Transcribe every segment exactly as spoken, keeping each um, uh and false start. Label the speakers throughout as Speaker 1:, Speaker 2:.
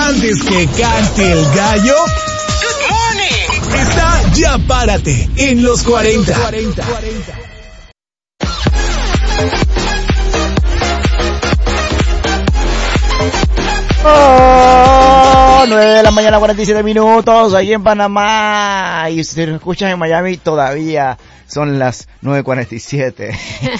Speaker 1: Antes que cante el gallo, Good morning. Está Ya Párate en los cuarenta.
Speaker 2: Oh, nueve de la mañana, cuarenta y siete minutos, ahí en Panamá. Y si nos escuchas en Miami, todavía son las nueve cuarenta y siete.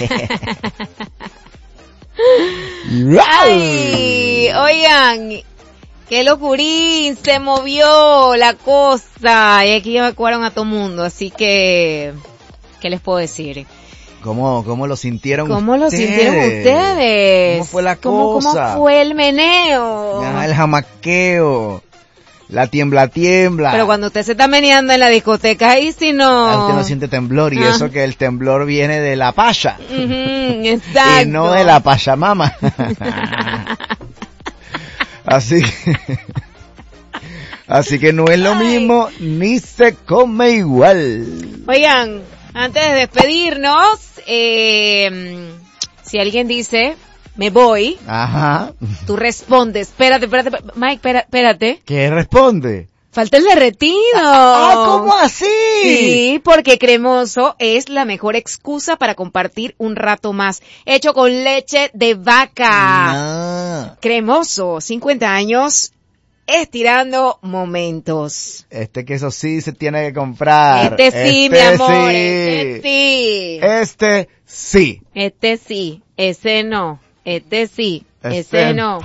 Speaker 3: Ay, oigan, qué locurín, se movió la cosa. Y aquí evacuaron a todo mundo, así que, ¿qué les puedo decir?
Speaker 2: ¿Cómo, cómo lo sintieron
Speaker 3: ¿Cómo
Speaker 2: ustedes?
Speaker 3: lo sintieron ustedes?
Speaker 2: ¿Cómo fue la
Speaker 3: ¿Cómo,
Speaker 2: cosa?
Speaker 3: ¿Cómo fue el meneo?
Speaker 2: Ah, el jamaqueo, la tiembla tiembla.
Speaker 3: Pero cuando usted se está meneando en la discoteca, ahí si no...
Speaker 2: Usted no siente temblor, y
Speaker 3: ah.
Speaker 2: eso que el temblor viene de la paya.
Speaker 3: Uh-huh, exacto.
Speaker 2: Y no de la payamama. Así que... Así que no es lo
Speaker 3: Ay.
Speaker 2: mismo, ni se come igual.
Speaker 3: Oigan, antes de despedirnos, eh, si alguien dice, me voy,
Speaker 2: Ajá.
Speaker 3: tú respondes, espérate, espérate, Mike, espérate, espérate.
Speaker 2: ¿Qué responde?
Speaker 3: Falta el derretido.
Speaker 2: Ah, ¿cómo así?
Speaker 3: Sí, porque Cremoso es la mejor excusa para compartir un rato más. Hecho con leche de vaca.
Speaker 2: No.
Speaker 3: Cremoso, cincuenta años, estirando momentos.
Speaker 2: Este queso sí se tiene que comprar.
Speaker 3: Este sí,
Speaker 2: este
Speaker 3: mi amor,
Speaker 2: sí.
Speaker 3: este sí.
Speaker 2: Este sí.
Speaker 3: Este sí, ese no. Este sí,
Speaker 2: Este-
Speaker 3: ese no.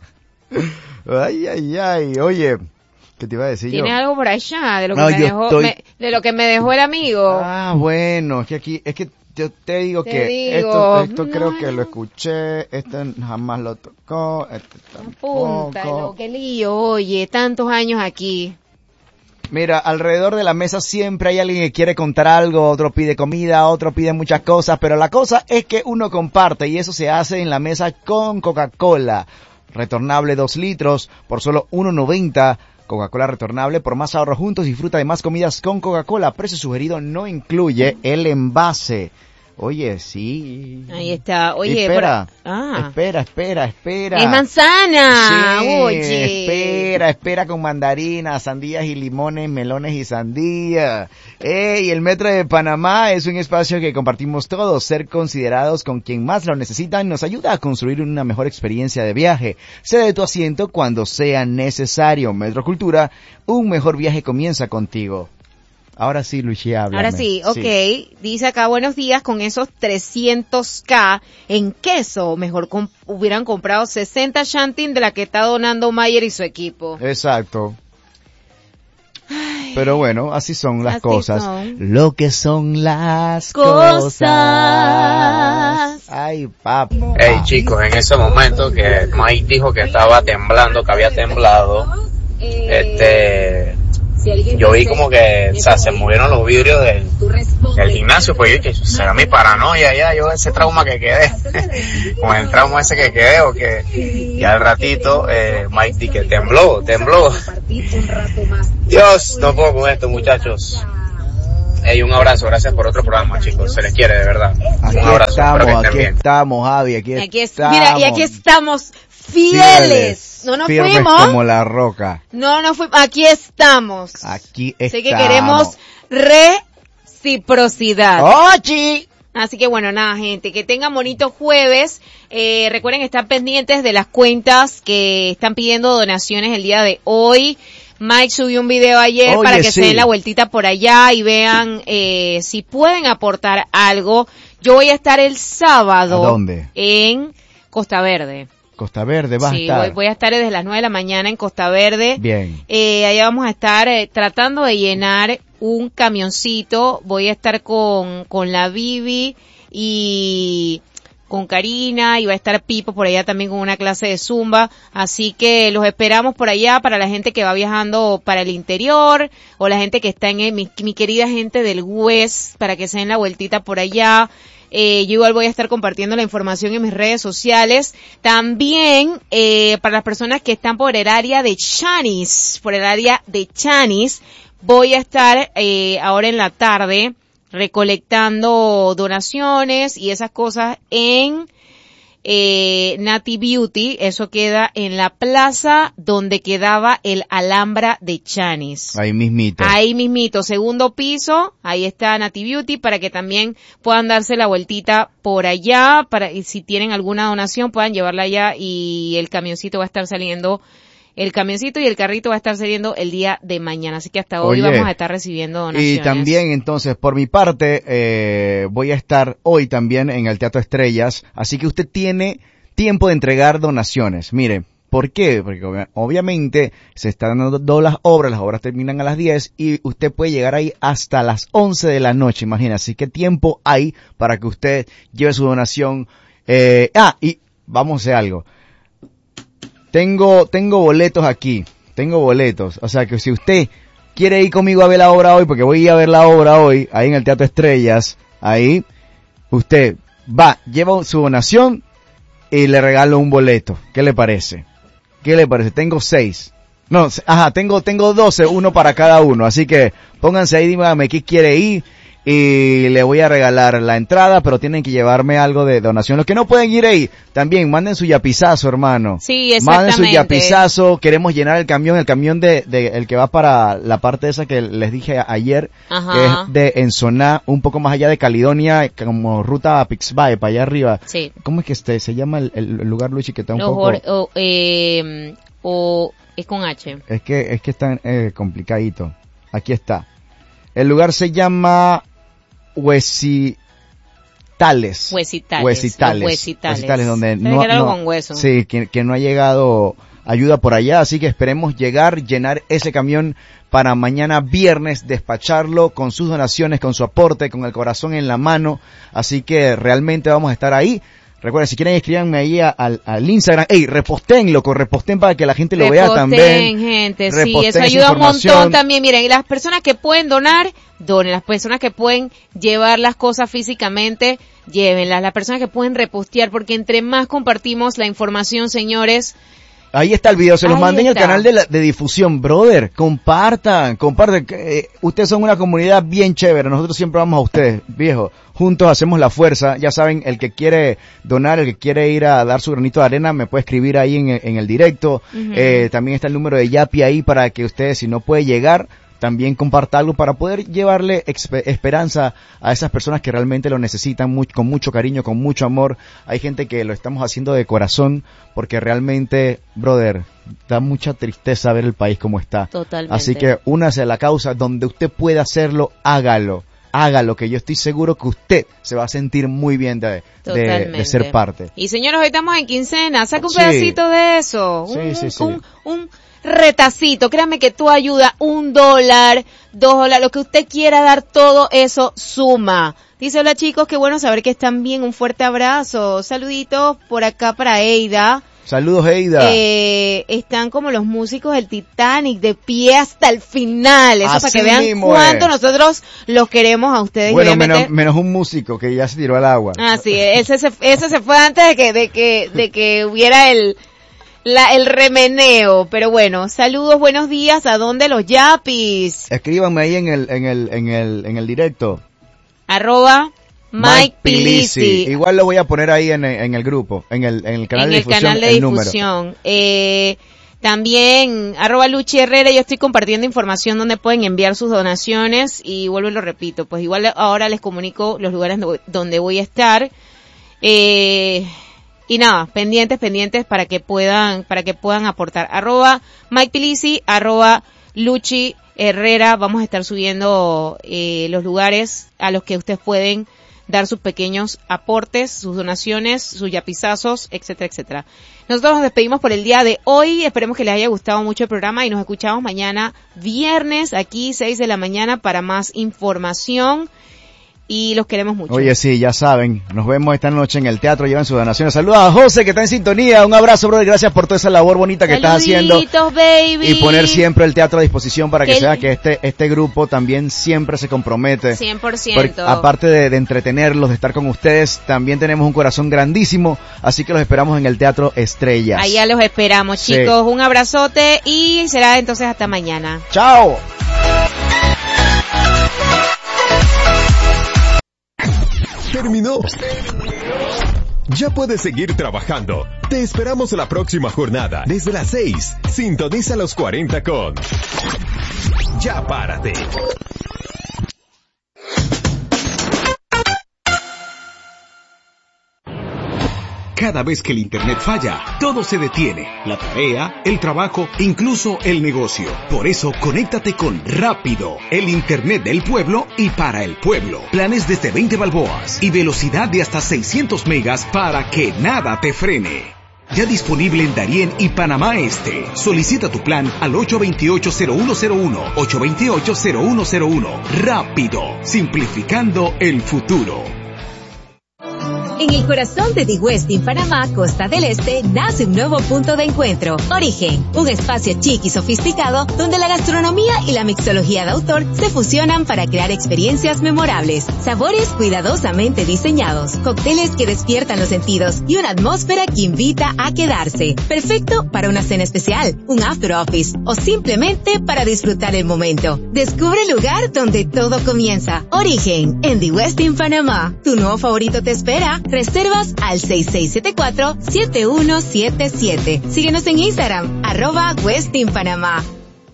Speaker 2: Ay, ay, ay. Oye, ¿qué te iba a decir yo?
Speaker 3: ¿Tiene algo por allá de lo que
Speaker 2: No,
Speaker 3: me
Speaker 2: yo
Speaker 3: dejó,
Speaker 2: estoy-
Speaker 3: me- de lo que me dejó el amigo?
Speaker 2: Ah, bueno, es que aquí, es que yo te digo
Speaker 3: Te
Speaker 2: que
Speaker 3: digo,
Speaker 2: esto, esto
Speaker 3: no,
Speaker 2: creo que
Speaker 3: no.
Speaker 2: lo escuché, este jamás lo tocó, este tampoco.
Speaker 3: Apúntalo, qué lío, oye, tantos años aquí.
Speaker 2: Mira, alrededor de la mesa siempre hay alguien que quiere contar algo, otro pide comida, otro pide muchas cosas, pero la cosa es que uno comparte y eso se hace en la mesa con Coca-Cola. Retornable dos litros por solo uno noventa. Coca-Cola retornable, por más ahorro juntos, disfruta de más comidas con Coca-Cola. Precio sugerido no incluye el envase. Oye, sí.
Speaker 3: Ahí está, oye,
Speaker 2: espera,
Speaker 3: por- ah.
Speaker 2: espera, espera, espera.
Speaker 3: Es manzana,
Speaker 2: Sí,
Speaker 3: oye.
Speaker 2: espera, espera con mandarinas, sandías y limones, melones y sandía. Ey, el Metro de Panamá es un espacio que compartimos todos. Ser considerados con quien más lo necesitan nos ayuda a construir una mejor experiencia de viaje. Cede de tu asiento cuando sea necesario. Metro Cultura, un mejor viaje comienza contigo. Ahora sí, Lucia, háblame.
Speaker 3: Ahora sí, ok. Dice acá, buenos días, con esos trescientos K en queso, mejor com- hubieran comprado sesenta Shantin de la que está donando Mayer y su equipo.
Speaker 2: Exacto. Pero bueno, así son las
Speaker 3: Así
Speaker 2: cosas.
Speaker 3: son.
Speaker 2: Lo que son las
Speaker 3: Cosas.
Speaker 2: cosas. Ay, papá.
Speaker 4: Hey chicos, en ese momento que Mike dijo que estaba temblando, que había temblado, este, yo vi como que, o sea, se movieron los vidrios del, del gimnasio, pues yo dije, será mi paranoia ya, yo ese trauma que quedé, con el trauma ese que quedé, o que, y al ratito, eh, Mike dijo que tembló, tembló. Dios, no puedo con esto, muchachos. Hey, un abrazo, gracias por otro programa, chicos, se les quiere, de verdad.
Speaker 2: Aquí
Speaker 4: Un abrazo, espero que
Speaker 2: estamos,
Speaker 4: estén
Speaker 2: aquí
Speaker 4: bien.
Speaker 2: estamos, Javi, aquí,
Speaker 3: Aquí es,
Speaker 2: estamos.
Speaker 3: mira, y aquí estamos fieles. No nos
Speaker 2: firmes
Speaker 3: fuimos.
Speaker 2: como la roca.
Speaker 3: No nos fuimos. Aquí estamos.
Speaker 2: Aquí
Speaker 3: Sé
Speaker 2: estamos.
Speaker 3: que queremos reciprocidad.
Speaker 2: ¡Ochi!
Speaker 3: Así que bueno, nada, gente, que tengan bonito jueves. Eh, recuerden estar pendientes de las cuentas que están pidiendo donaciones el día de hoy. Mike subió un video ayer
Speaker 2: Oye,
Speaker 3: para que
Speaker 2: sí.
Speaker 3: se den la vueltita por allá y vean eh, si pueden aportar algo. Yo voy a estar el sábado
Speaker 2: ¿A dónde?
Speaker 3: en Costa Verde.
Speaker 2: Costa Verde, vas
Speaker 3: Sí,
Speaker 2: a estar.
Speaker 3: voy, voy a estar desde las nueve de la mañana en Costa Verde.
Speaker 2: Bien.
Speaker 3: Eh, allá vamos a estar eh, tratando de llenar un camioncito. Voy a estar con, con la Bibi y con Karina, y va a estar Pipo por allá también con una clase de Zumba. Así que los esperamos por allá para la gente que va viajando para el interior o la gente que está en el, mi, mi querida gente del West, para que se den la vueltita por allá. Eh, yo igual voy a estar compartiendo la información en mis redes sociales. También, eh, para las personas que están por el área de Chanis, por el área de Chanis, voy a estar, eh, ahora en la tarde recolectando donaciones y esas cosas en, eh, Nati Beauty, eso queda en la plaza donde quedaba el Alhambra de Chanis.
Speaker 2: Ahí mismito.
Speaker 3: Ahí mismito, segundo piso, ahí está Nati Beauty para que también puedan darse la vueltita por allá, para y si tienen alguna donación puedan llevarla allá y el camioncito va a estar saliendo, el camioncito y el carrito va a estar saliendo el día de mañana, así que hasta hoy
Speaker 2: Oye,
Speaker 3: vamos a estar recibiendo donaciones.
Speaker 2: Y también entonces, por mi parte, eh, voy a estar hoy también en el Teatro Estrellas, así que usted tiene tiempo de entregar donaciones. Mire, ¿por qué? Porque ob- obviamente se están dando las obras, las obras terminan a las diez y usted puede llegar ahí hasta las once de la noche, imagina, así que tiempo hay para que usted lleve su donación. Eh, ah, y vamos a hacer algo. Tengo, tengo boletos aquí, tengo boletos, o sea que si usted quiere ir conmigo a ver la obra hoy, porque voy a ir a ver la obra hoy, ahí en el Teatro Estrellas, ahí, usted va, lleva su donación y le regalo un boleto. ¿Qué le parece? ¿Qué le parece? Tengo seis. No, ajá, tengo, tengo doce, uno para cada uno, así que pónganse ahí, díganme qué quiere ir. Y le voy a regalar la entrada, pero tienen que llevarme algo de donación. Los que no pueden ir ahí, también manden su yapizazo, hermano.
Speaker 3: Sí, exactamente.
Speaker 2: Manden su yapizazo, queremos llenar el camión, el camión de, de, el que va para la parte esa que les dije ayer,
Speaker 3: Ajá.
Speaker 2: que es de Ensoná, un poco más allá de Caledonia, como ruta a Pixbay, para allá arriba.
Speaker 3: Sí.
Speaker 2: ¿Cómo es que este, se llama el, el lugar, Luchi, que está un
Speaker 3: Los
Speaker 2: poco...
Speaker 3: or- o, eh, o es con H.
Speaker 2: Es que, es que está eh, complicadito. Aquí está. El lugar se llama Huesitales.
Speaker 3: Huesitales.
Speaker 2: Huesitales.
Speaker 3: Los huesitales.
Speaker 2: Huesitales, donde
Speaker 3: Tiene
Speaker 2: no,
Speaker 3: que era algo
Speaker 2: no-
Speaker 3: con hueso.
Speaker 2: sí, que, que no ha llegado ayuda por allá, así que esperemos llegar, llenar ese camión para mañana viernes, despacharlo con sus donaciones, con su aporte, con el corazón en la mano, así que realmente vamos a estar ahí. Recuerden, si quieren escríbanme ahí a- al, al Instagram. Ey, reposten, loco, reposten para que la gente lo vea
Speaker 3: Reposten,
Speaker 2: también.
Speaker 3: gente, sí,
Speaker 2: Reposten
Speaker 3: eso
Speaker 2: esa
Speaker 3: ayuda un
Speaker 2: información.
Speaker 3: montón también. Miren, y las personas que pueden donar, donen. Las personas que pueden llevar las cosas físicamente, llévenlas. Las personas que pueden repostear, porque entre más compartimos la información, señores,
Speaker 2: Ahí está el video, se los
Speaker 3: Ahí
Speaker 2: mandé en el
Speaker 3: está.
Speaker 2: canal de, la, de difusión, brother, compartan, compartan, eh, ustedes son una comunidad bien chévere, nosotros siempre vamos a ustedes, viejo, juntos hacemos la fuerza, ya saben, el que quiere donar, el que quiere ir a dar su granito de arena, me puede escribir ahí en, el- en el directo,
Speaker 3: Ujú.
Speaker 2: eh, también está el número de Yapi ahí para que ustedes, si no puede llegar, también comparta algo para poder llevarle expe- esperanza a esas personas que realmente lo necesitan muy, con mucho cariño, con mucho amor. Hay gente que lo estamos haciendo de corazón porque realmente, brother, da mucha tristeza ver el país como está.
Speaker 3: totalmente.
Speaker 2: Así que únase a la causa, donde usted pueda hacerlo, hágalo. Hágalo, que yo estoy seguro que usted se va a sentir muy bien de, de,
Speaker 3: Totalmente.
Speaker 2: de ser parte.
Speaker 3: Y señores, hoy estamos en quincena, saca un
Speaker 2: Sí.
Speaker 3: pedacito de eso,
Speaker 2: Sí,
Speaker 3: un,
Speaker 2: sí, sí.
Speaker 3: un, un retacito, créanme que tú ayuda, un dólar, dos dólares, lo que usted quiera dar, todo eso suma. Dice, hola chicos, qué bueno saber que están bien, un fuerte abrazo, saluditos por acá para Eida.
Speaker 2: Saludos, Eida.
Speaker 3: Eh, están como los músicos del Titanic, de pie hasta el final, eso
Speaker 2: Así
Speaker 3: para que vean
Speaker 2: mismo
Speaker 3: cuánto
Speaker 2: es.
Speaker 3: nosotros los queremos a ustedes. y
Speaker 2: Bueno,
Speaker 3: obviamente-
Speaker 2: menos, menos un músico que ya se tiró al agua.
Speaker 3: Ah, sí, ese se, ese se fue antes de que, de que, de que hubiera el, la, el remeneo. Pero bueno, saludos, buenos días, ¿a dónde los yapis?
Speaker 2: Escríbanme ahí en el, en el, en el, en el directo.
Speaker 3: Arroba Mike Pilisi.
Speaker 2: Igual lo voy a poner ahí en, en el grupo, en el, en el canal
Speaker 3: En
Speaker 2: de
Speaker 3: el
Speaker 2: difusión,
Speaker 3: canal de
Speaker 2: el número.
Speaker 3: difusión. Eh, también, arroba Luchi Herrera, yo estoy compartiendo información donde pueden enviar sus donaciones y vuelvo y lo repito, pues igual ahora les comunico los lugares do- donde voy a estar. Eh, y nada, pendientes, pendientes para que puedan, para que puedan aportar. Arroba Mike Pilisi, arroba Luchi Herrera, vamos a estar subiendo eh, los lugares a los que ustedes pueden dar sus pequeños aportes, sus donaciones, sus yapizazos, etcétera, etcétera. Nosotros nos despedimos por el día de hoy, esperemos que les haya gustado mucho el programa y nos escuchamos mañana viernes aquí seis de la mañana para más información y los queremos mucho.
Speaker 2: Oye, sí, ya saben, nos vemos esta noche en el teatro, llevan sus donaciones. Saludos a José que está en sintonía, un abrazo, brother, gracias por toda esa labor bonita que estás haciendo.
Speaker 3: Saluditos, baby.
Speaker 2: Y poner siempre el teatro a disposición para que
Speaker 3: Que
Speaker 2: se vea
Speaker 3: el-
Speaker 2: que este, este grupo también siempre se compromete.
Speaker 3: cien por
Speaker 2: Porque
Speaker 3: ciento.
Speaker 2: aparte de, de entretenerlos, de estar con ustedes, también tenemos un corazón grandísimo, así que los esperamos en el Teatro Estrellas.
Speaker 3: Allá los esperamos,
Speaker 2: Sí.
Speaker 3: chicos. Un abrazote y será entonces hasta mañana.
Speaker 2: ¡Chao!
Speaker 1: Terminó.
Speaker 5: ya puedes seguir trabajando. Te esperamos la próxima jornada, desde las seis. Sintoniza los cuarenta con Ya Párate.
Speaker 6: Cada vez que el internet falla, todo se detiene. La tarea, el trabajo, incluso el negocio. Por eso, conéctate con Rápido, el internet del pueblo y para el pueblo. Planes desde veinte balboas y velocidad de hasta seiscientos megas para que nada te frene. Ya disponible en Darién y Panamá Este. Solicita tu plan al ocho dos ocho, cero uno cero uno, ocho dos ocho, cero uno cero uno. Rápido, simplificando el futuro.
Speaker 7: En el corazón de The Westin Panamá, Costa del Este, nace un nuevo punto de encuentro. Origen, un espacio chic y sofisticado donde la gastronomía y la mixología de autor se fusionan para crear experiencias memorables. Sabores cuidadosamente diseñados, cócteles que despiertan los sentidos y una atmósfera que invita a quedarse. Perfecto para una cena especial, un after office o simplemente para disfrutar el momento. Descubre el lugar donde todo comienza. Origen, en The Westin Panamá. Tu nuevo favorito te espera. Reservas al seis seis siete cuatro, siete uno siete siete. Síguenos en Instagram, arroba Westin Panamá.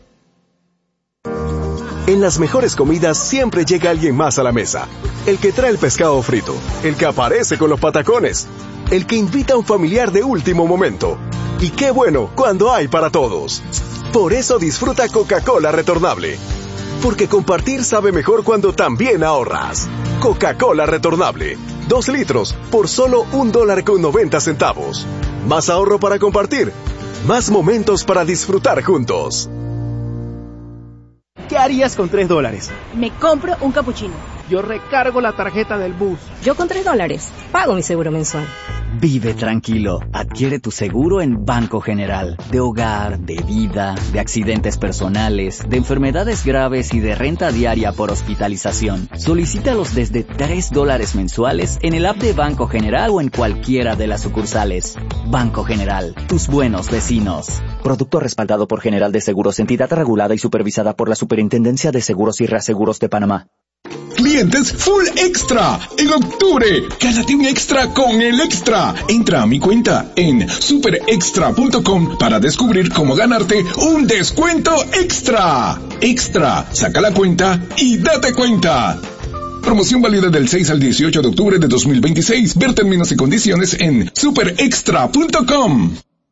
Speaker 8: En las mejores comidas siempre llega alguien más a la mesa. El que trae el pescado frito, el que aparece con los patacones, el que invita a un familiar de último momento. Y qué bueno cuando hay para todos. Por eso disfruta Coca-Cola retornable. Porque compartir sabe mejor cuando también ahorras. Coca-Cola retornable. Dos litros por solo un dólar con noventa centavos. Más ahorro para compartir. Más momentos para disfrutar juntos.
Speaker 9: ¿Qué harías con tres dólares?
Speaker 10: Me compro un capuchino.
Speaker 9: Yo recargo la tarjeta del bus.
Speaker 10: Yo con tres dólares pago mi seguro mensual.
Speaker 11: Vive tranquilo. Adquiere tu seguro en Banco General. De hogar, de vida, de accidentes personales, de enfermedades graves y de renta diaria por hospitalización. Solicítalos desde tres dólares mensuales en el app de Banco General o en cualquiera de las sucursales. Banco General, tus buenos vecinos. Producto respaldado por General de Seguros, entidad regulada y supervisada por la Superintendencia de Seguros y Reaseguros de Panamá.
Speaker 12: Clientes Full Extra. En octubre, gánate un extra con el extra. Entra a mi cuenta en super extra punto com para descubrir cómo ganarte un descuento extra. Extra, saca la cuenta y date cuenta. Promoción válida del seis al dieciocho de octubre de dos mil veintiséis. Ver términos y condiciones en super extra punto com.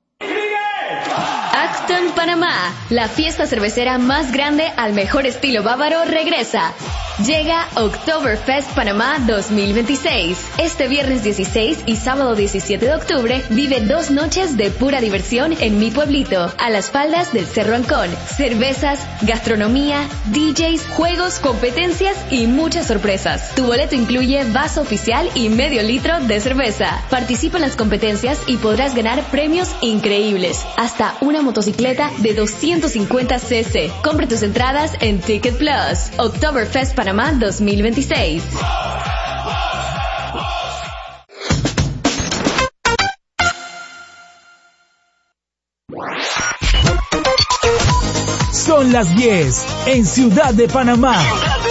Speaker 13: Acton Panamá, la fiesta cervecera más grande al mejor estilo bávaro regresa. Llega Oktoberfest Panamá dos mil veintiséis. Este viernes dieciséis y sábado diecisiete de octubre vive dos noches de pura diversión en mi pueblito, a las faldas del Cerro Ancón. Cervezas, gastronomía, D Js, juegos, competencias y muchas sorpresas. Tu boleto incluye vaso oficial y medio litro de cerveza. Participa en las competencias y podrás ganar premios increíbles. Hasta una motocicleta de doscientos cincuenta cc. Compre tus entradas en Ticket Plus. Oktoberfest Panamá Panamá dos mil veintiséis.
Speaker 1: Son las diez en Ciudad de Panamá.